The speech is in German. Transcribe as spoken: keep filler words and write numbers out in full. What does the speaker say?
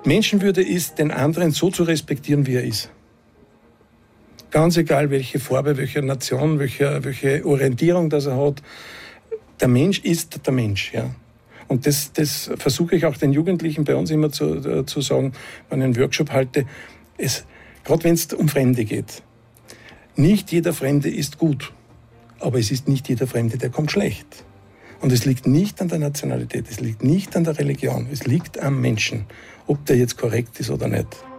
Menschenwürde ist, den anderen so zu respektieren, wie er ist. Ganz egal, welche Farbe, welche Nation, welche, welche Orientierung das er hat. Der Mensch ist der Mensch. Ja. Und das, das versuche ich auch den Jugendlichen bei uns immer zu, äh, zu sagen, wenn ich einen Workshop halte. Es, gerade wenn es um Fremde geht. Nicht jeder Fremde ist gut, aber es ist nicht jeder Fremde, der kommt schlecht. Und es liegt nicht an der Nationalität, es liegt nicht an der Religion, es liegt am Menschen, ob der jetzt korrekt ist oder nicht.